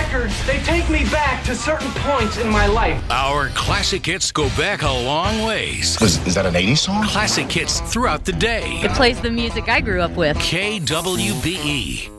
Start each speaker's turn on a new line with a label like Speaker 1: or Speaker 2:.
Speaker 1: records, they take me back to certain points in my life.
Speaker 2: Our classic hits go back a long ways.
Speaker 3: Is that an 80s song?
Speaker 2: Classic hits throughout the day.
Speaker 4: It plays the music I grew up with.
Speaker 2: KWBE.